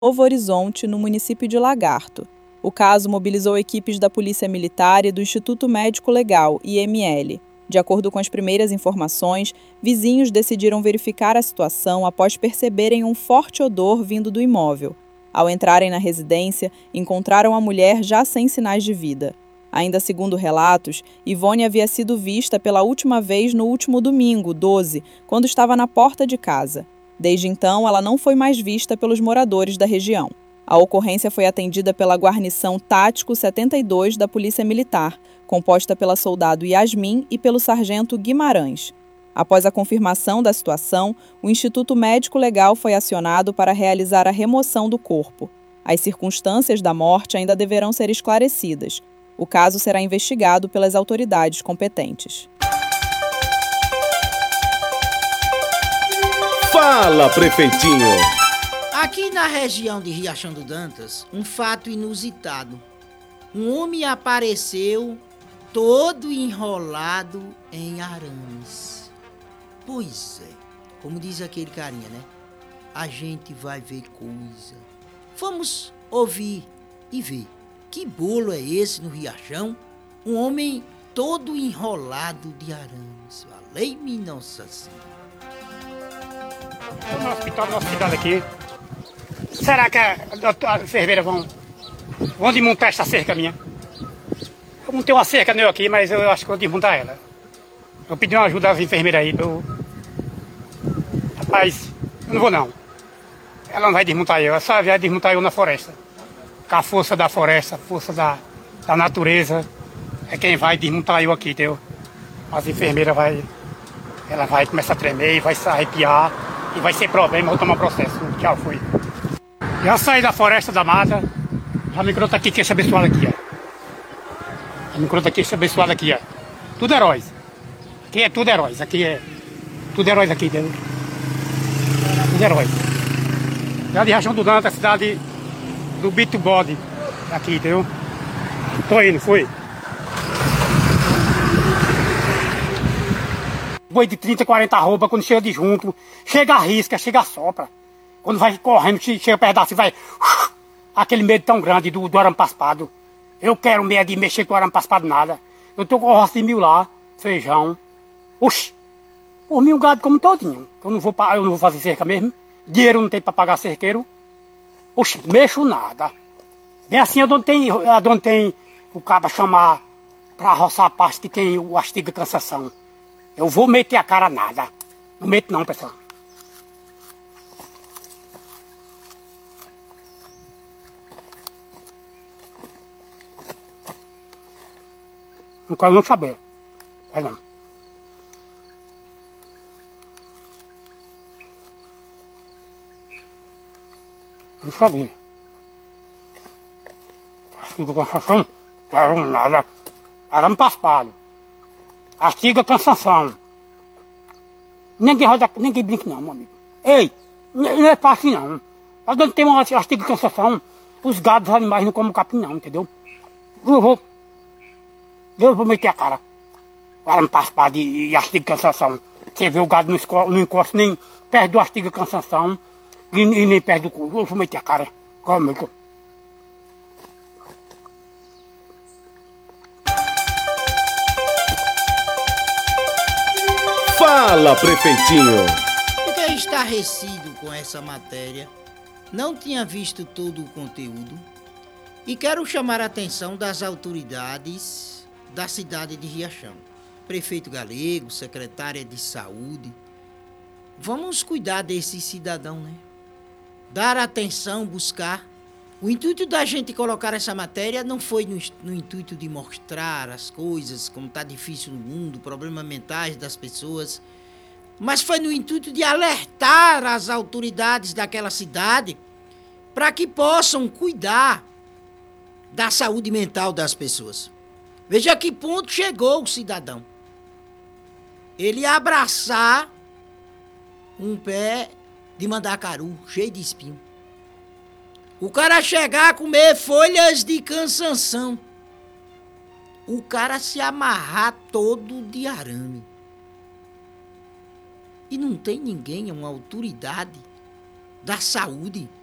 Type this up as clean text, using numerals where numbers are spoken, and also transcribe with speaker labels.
Speaker 1: Novo Horizonte, no município de Lagarto. O caso mobilizou equipes da Polícia Militar e do Instituto Médico Legal, IML. De acordo com as primeiras informações, vizinhos decidiram verificar a situação após perceberem um forte odor vindo do imóvel. Ao entrarem na residência, encontraram a mulher já sem sinais de vida. Ainda segundo relatos, Ivone havia sido vista pela última vez no último domingo, 12, quando estava na porta de casa. Desde então, ela não foi mais vista pelos moradores da região. A ocorrência foi atendida pela guarnição Tático 72 da Polícia Militar, composta pela soldado Yasmin e pelo sargento Guimarães. Após a confirmação da situação, o Instituto Médico Legal foi acionado para realizar a remoção do corpo. As circunstâncias da morte ainda deverão ser esclarecidas. O caso será investigado pelas autoridades competentes.
Speaker 2: Fala, prefeitinho!
Speaker 3: Aqui na região de Riachão do Dantas, um fato inusitado. Um homem apareceu todo enrolado em arames. Pois é, como diz aquele carinha, né? A gente vai ver coisa. Vamos ouvir e ver. Que bolo é esse no Riachão? Um homem todo enrolado de arames. Valei-me Nossa Senhora.
Speaker 4: No hospital aqui. Será que as enfermeiras vão desmontar essa cerca minha? Eu montei uma cerca nela aqui, mas eu acho que vou desmontar ela. Eu pedi uma ajuda às enfermeiras aí. Rapaz, eu não vou não. Ela não vai desmontar eu, ela só vai desmontar eu na floresta. Com a força da floresta, a força da natureza, é quem vai desmontar eu aqui, entendeu? As enfermeiras ela vai começar a tremer, vai se arrepiar. E vai ser problema, vou tomar processo. Tchau, fui. Já saí da floresta da mata. Já me encontra aqui, que esse abençoado aqui, ó. Já me encontra aqui, esse abençoado aqui, ó. Tudo heróis. Aqui é tudo heróis. Aqui é tudo heróis aqui, entendeu? Tudo heróis. Já de Riachão do Dantas, cidade do Bito Bode. Aqui, entendeu? Tô indo, fui. Boi de 30, 40 arroba, quando chega de junto, chega a risca, chega a sopra. Quando vai correndo, chega perto da vai aquele medo tão grande do arame paspado. Eu quero medo de mexer com o arame paspado nada. Eu tô com o roça de mil lá, feijão. Oxi, por mim o gado como todinho. Eu não vou fazer cerca mesmo. Dinheiro não tem para pagar cerqueiro. Oxi, mexo nada. Bem assim, onde tem o cabo chamar para roçar a parte que tem o astiga cansação. Eu vou meter a cara nada. Não meto não, pessoal. Não quero não saber. Vai não. Não sabia. Astiga cansação? Quero nada. Arame paspado. Astiga cansação. Ninguém brinca não, meu amigo. Ei, não é fácil não. Quando tem uma astiga cansação, os gados, os animais não comem capim não, entendeu? Eu vou meter a cara. Para me passar de astiga cansação. Você vê o gado não encosta nem perto do astiga cansação e nem perto do cu. Eu vou meter a cara. Como é que...
Speaker 2: Fala, prefeitinho!
Speaker 3: Fiquei estarrecido com essa matéria. Não tinha visto todo o conteúdo. E quero chamar a atenção das autoridades da cidade de Riachão. Prefeito Galego, secretária de saúde. Vamos cuidar desse cidadão, né? Dar atenção, buscar. O intuito da gente colocar essa matéria não foi no intuito de mostrar as coisas, como está difícil no mundo, problemas mentais das pessoas, mas foi no intuito de alertar as autoridades daquela cidade para que possam cuidar da saúde mental das pessoas. Veja a que ponto chegou o cidadão. Ele abraçar um pé de mandacaru cheio de espinho. O cara chegar a comer folhas de cansanção. O cara se amarrar todo de arame. E não tem ninguém, uma autoridade da saúde,